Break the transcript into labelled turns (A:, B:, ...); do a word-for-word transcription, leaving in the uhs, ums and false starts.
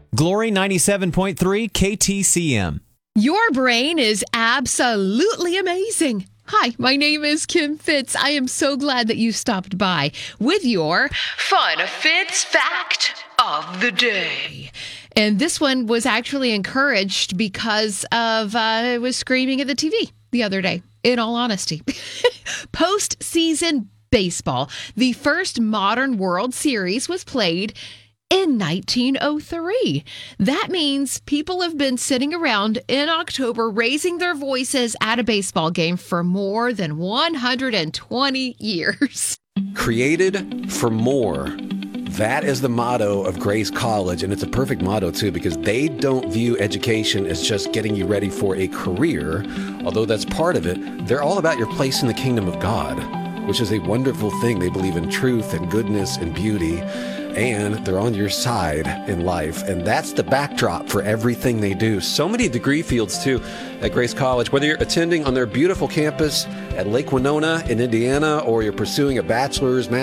A: Glory ninety-seven point three K T C M.
B: Your brain is absolutely amazing. Hi, my name is Kim Fitz. I am so glad that you stopped by with your Fun Fitz Fact of the Day. And this one was actually encouraged because of, uh, I was screaming at the T V the other day, in all honesty. Postseason baseball. The first modern World Series was played in nineteen oh three. That means people have been sitting around in October raising their voices at a baseball game for more than one hundred twenty years.
C: Created for more. That is the motto of Grace College, and it's a perfect motto, too, because they don't view education as just getting you ready for a career, although that's part of it. They're all about your place in the kingdom of God, which is a wonderful thing. They believe in truth and goodness and beauty, and they're on your side in life, and that's the backdrop for everything they do. So many degree fields, too, at Grace College. Whether you're attending on their beautiful campus at Lake Winona in Indiana, or you're pursuing a bachelor's,